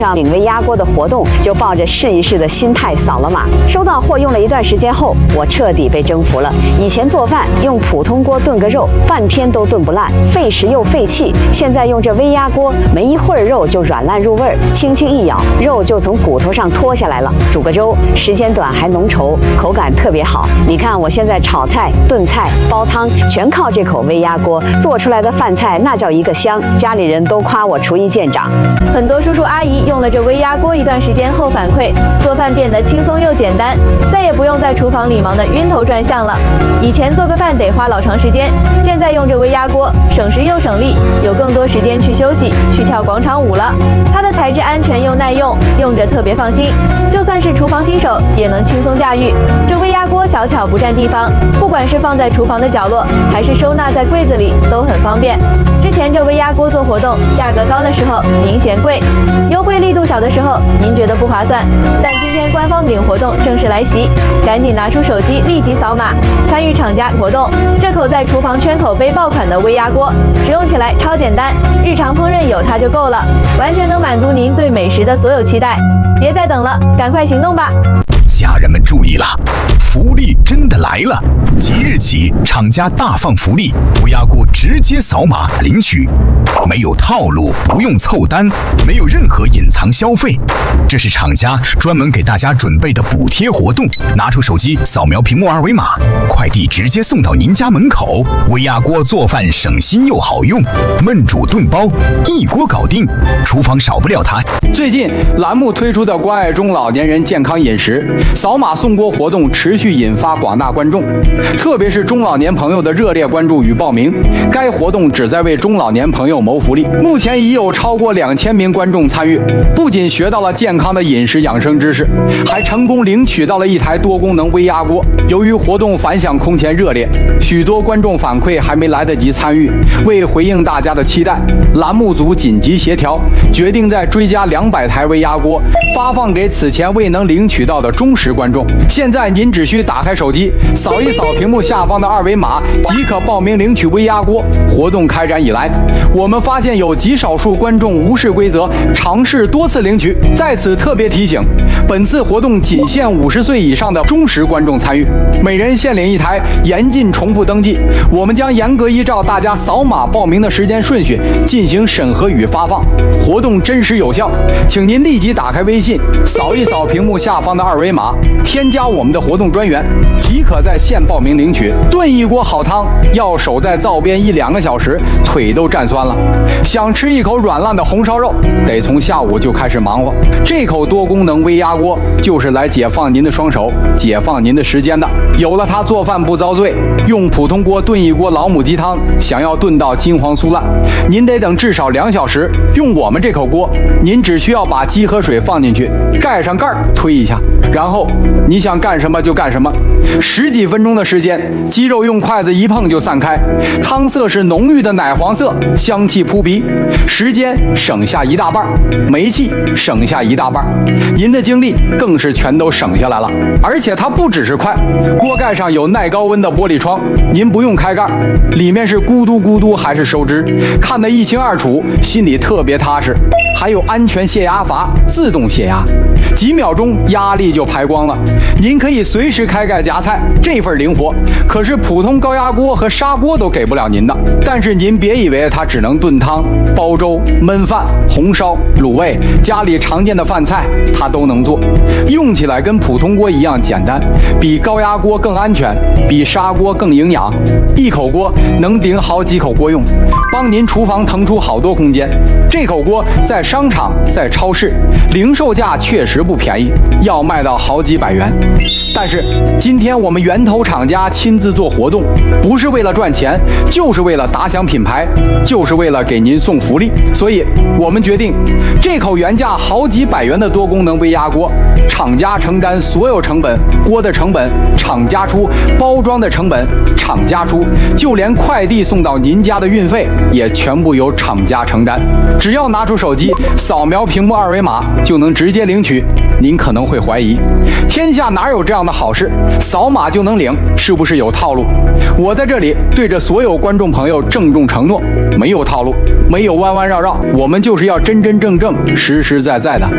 上领微压锅的活动，就抱着试一试的心态扫了码。收到货用了一段时间后，我彻底被征服了。以前做饭用普通锅炖个肉，半天都炖不烂，费时又费气。现在用这微压锅，没一会儿肉就软烂入味儿，轻轻一咬，肉就从骨头上脱下来了。煮个粥，时间短还浓稠，口感特别好。你看我现在炒菜、炖菜、煲汤，全靠这口微压锅做出来的饭菜，那叫一个香。家里人都夸我厨艺见长。 很多叔叔阿姨用了这微压锅一段时间后反馈，做饭变得轻松又简单，再也不用在厨房里忙得晕头转向了。以前做个饭得花老长时间，现在用这微压锅，省时又省力，有更多时间去休息、去跳广场舞了。它的材质安全又耐用，用着特别放心，就算是厨房新手也能轻松驾驭。这微压锅小巧不占地方，不管是放在厨房的角落，还是收纳在柜子里，都很方便。之前这微压锅做活动，价格高的时候您嫌贵，优惠力度小的时候您觉得不划算，但今天官方领活动正式来袭，赶紧拿出手机立即扫码参与厂家活动。这口在厨房圈口杯爆款的微压锅，使用起来超简单，日常烹饪有它就够了，完全能满足您对美食的所有期待。别再等了，赶快行动吧！ 家人们注意了，福利真的来了！即日起，厂家大放福利，微压锅直接扫码领取，没有套路，不用凑单，没有任何隐藏消费。这是厂家专门给大家准备的补贴活动，拿出手机扫描屏幕二维码，快递直接送到您家门口。微压锅做饭省心又好用，焖煮炖煲一锅搞定，厨房少不了它。 最近栏目推出的关爱中老年人健康饮食扫码送锅活动持续引发广大观众，特别是中老年朋友的热烈关注与报名。该活动旨在为中老年朋友谋福利，目前已有超过2000名观众参与，不仅学到了健康的饮食养生知识，还成功领取到了一台多功能微压锅。由于活动反响空前热烈，许多观众反馈还没来得及参与。为回应大家的期待，栏目组紧急协调，决定再追加200台微压锅，发放给此前未能领取到的忠实观众。现在您只需打开手机，扫一扫屏幕下方的二维码，即可报名领取微压锅。活动开展以来，我们发现有极少数观众无视规则，尝试多次领取。在此特别提醒，本次活动仅限50岁以上的忠实观众参与，每人限领1台，严禁重复登记。我们将严格依照大家扫码报名的时间顺序进行审核与发放，活动真实有效。请您立即打开微信，扫一扫屏幕下方的二维码，添加我们的活动专员，即可在线报名领取。炖一锅好汤要守在灶边1-2个小时，腿都站酸了。想吃一口软烂的红烧肉，得从下午就开始忙活。这口多功能微压锅就是来解放您的双手，解放您的时间的。有了它，做饭不遭罪。用普通锅炖一锅老母鸡汤，想要炖到金黄酥烂，您得等至少2小时。用我们这口锅，您只需要把鸡和水放进去，盖上盖儿，推一下，然后你想干什么就干什么。10几分钟的时间，鸡肉用筷子一碰就散开，汤色是浓郁的奶黄色，香气扑鼻，时间省下一大半，煤气省下一大半，您的精力更是全都省下来了。而且它不只是快，锅盖上有耐高温的玻璃窗，您不用开盖，里面是咕嘟咕嘟还是收汁，看得一清二楚，心里特别踏实。还有安全泄压阀，自动泄压，几秒钟压力就排光了。您可以随时开盖夹菜，这份灵活可是普通高压锅和砂锅都给不了您的。但是您别以为它只能炖汤、煲粥、焖饭、红烧、卤味，家里常见的饭菜它都能做，用起来跟普通锅一样简单，比高压锅更安全，比砂锅更营养。一口锅能顶好几口锅用，帮您厨房腾出好多空间。这口锅在商场、在超市零售价确实不便宜，要卖到好几百元。但是今天我们源头厂家亲自做活动，不是为了赚钱，就是为了打响品牌，就是为了给您送福利。所以我们决定，这口原价好几百元的多功能微压锅，厂家承担所有成本，锅的成本厂家出，包装的成本厂家出，就连快递送到您家的运费也全部由厂家承担。只要拿出手机扫描屏幕二维码就能直接领取。您可能会怀疑，天下哪有这样的好事？扫码就能领，是不是有套路？我在这里对着所有观众朋友郑重承诺，没有套路，没有弯弯绕绕，我们就是要真真正正、实实在在的